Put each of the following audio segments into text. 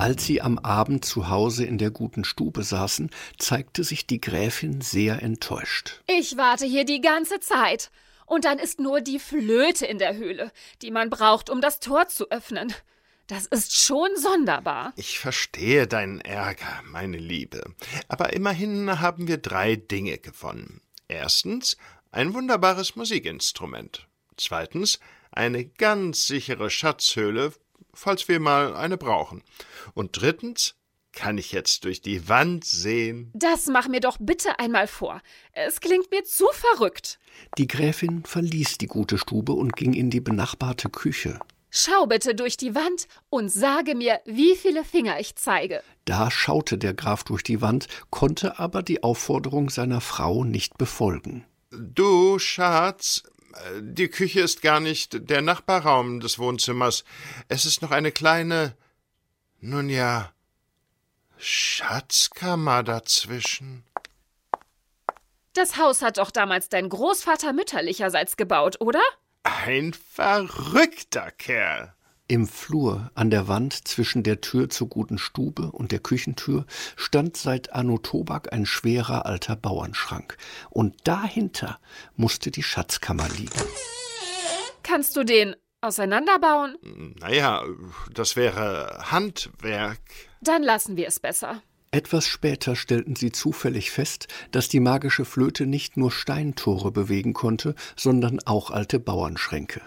Als sie am Abend zu Hause in der guten Stube saßen, zeigte sich die Gräfin sehr enttäuscht. Ich warte hier die ganze Zeit. Und dann ist nur die Flöte in der Höhle, die man braucht, um das Tor zu öffnen. Das ist schon sonderbar. Ich verstehe deinen Ärger, meine Liebe. Aber immerhin haben wir 3 Dinge gewonnen. Erstens, ein wunderbares Musikinstrument. Zweitens, eine ganz sichere Schatzhöhle, falls wir mal eine brauchen. Und drittens, kann ich jetzt durch die Wand sehen? Das mach mir doch bitte einmal vor. Es klingt mir zu verrückt. Die Gräfin verließ die gute Stube und ging in die benachbarte Küche. Schau bitte durch die Wand und sage mir, wie viele Finger ich zeige. Da schaute der Graf durch die Wand, konnte aber die Aufforderung seiner Frau nicht befolgen. Du, Schatz, die Küche ist gar nicht der Nachbarraum des Wohnzimmers. Es ist noch eine kleine, nun ja, Schatzkammer dazwischen. Das Haus hat doch damals dein Großvater mütterlicherseits gebaut, oder? Ein verrückter Kerl. Im Flur an der Wand zwischen der Tür zur guten Stube und der Küchentür stand seit Anno Tobak ein schwerer alter Bauernschrank. Und dahinter musste die Schatzkammer liegen. Kannst du den auseinanderbauen? Naja, das wäre Handwerk. Dann lassen wir es besser. Etwas später stellten sie zufällig fest, dass die magische Flöte nicht nur Steintore bewegen konnte, sondern auch alte Bauernschränke.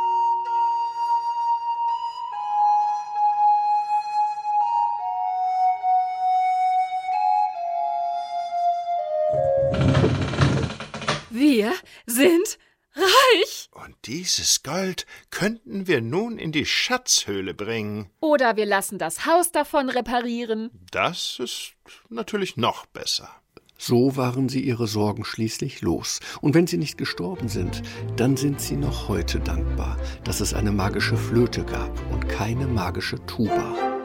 Wir sind reich! Und dieses Gold könnten wir nun in die Schatzhöhle bringen. Oder wir lassen das Haus davon reparieren. Das ist natürlich noch besser. So waren sie ihre Sorgen schließlich los. Und wenn sie nicht gestorben sind, dann sind sie noch heute dankbar, dass es eine magische Flöte gab und keine magische Tuba.